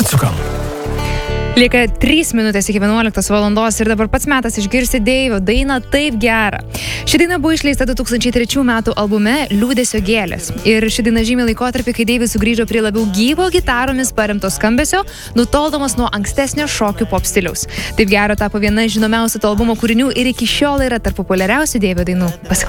Atsukam. Lieka 3 minutės iki 11 valandos ir dabar pats metas išgirsti Deivio dainą Taip gera. Ši daina buvo išleista 2003 metų albume Liūdesio gėlės. Ir ši daina žymi laikotarpį, kai Deivis sugrįžo prie labiau gyvo gitaromis paremto skambesio, nutoldamas nuo ankstesnio šokių pop stiliaus. Taip gera tapo viena žinomiausių to albumo kūrinių ir iki šiol yra tarp populiariausių Deivio dainų.